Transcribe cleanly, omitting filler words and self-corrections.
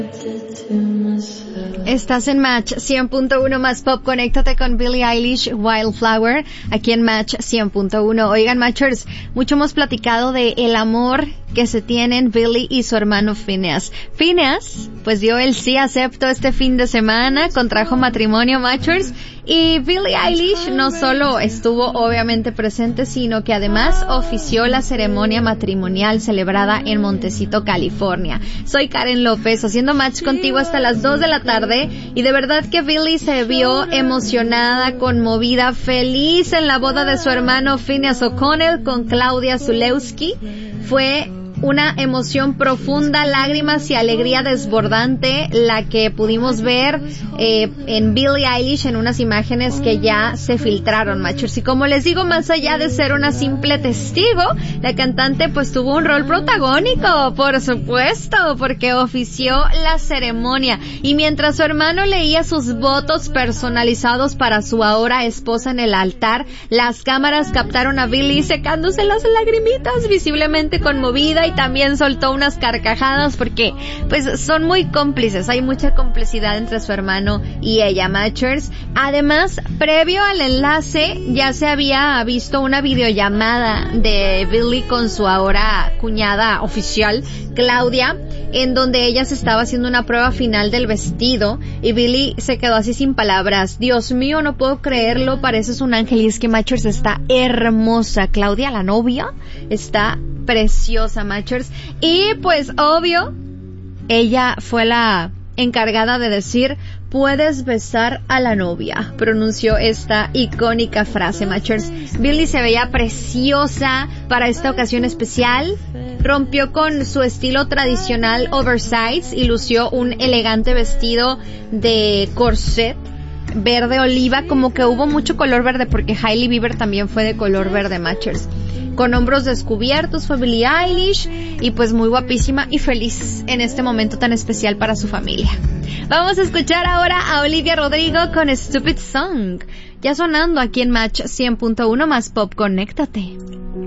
Estás en Match 100.1 más pop. Conéctate con Billie Eilish, Wildflower, aquí en Match 100.1. Oigan, Matchers, mucho hemos platicado de el amor que se tienen Billie y su hermano Phineas. Phineas, pues dio el sí acepto este fin de semana, contrajo matrimonio, Matchers, y Billie Eilish no solo estuvo obviamente presente, sino que además ofició la ceremonia matrimonial celebrada en Montecito, California. Soy Karen López, haciendo Match contigo hasta las 2 de la tarde, y de verdad que Billie se vio emocionada, conmovida, feliz en la boda de su hermano Phineas O'Connell con Claudia Zulewski. Fue una emoción profunda, lágrimas y alegría desbordante la que pudimos ver en Billie Eilish en unas imágenes que ya se filtraron, Matchers. Y como les digo, más allá de ser una simple testigo, la cantante pues tuvo un rol protagónico, por supuesto, porque ofició la ceremonia. Y mientras su hermano leía sus votos personalizados para su ahora esposa en el altar, las cámaras captaron a Billie secándose las lagrimitas, visiblemente conmovida, y también soltó unas carcajadas porque pues son muy cómplices, hay mucha complicidad entre su hermano y ella, Matchers. Además, previo al enlace ya se había visto una videollamada de Billie con su ahora cuñada oficial, Claudia, en donde ella se estaba haciendo una prueba final del vestido y Billie se quedó así sin palabras. Dios mío, no puedo creerlo, pareces un ángel. Y es que Matchers está hermosa. Claudia, la novia, está preciosa, Matchers. Y pues obvio, ella fue la encargada de decir: puedes besar a la novia. Pronunció esta icónica frase, Matchers. Billie se veía preciosa para esta ocasión especial. Rompió con su estilo tradicional oversize y lució un elegante vestido de corset verde oliva, como que hubo mucho color verde porque Hailey Bieber también fue de color verde, Matchers. Con hombros descubiertos fue Billie Eilish y pues muy guapísima y feliz en este momento tan especial para su familia. Vamos a escuchar ahora a Olivia Rodrigo con Stupid Song, ya sonando aquí en Match 100.1 más pop. Conéctate.